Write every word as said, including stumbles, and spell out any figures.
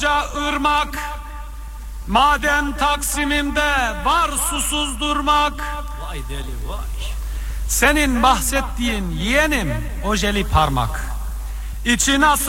ırmak, maden Taksim'imde var susuz durmak. Vay deli vay. Senin bahsettiğin yeğenim ojeli parmak. İçi nasıl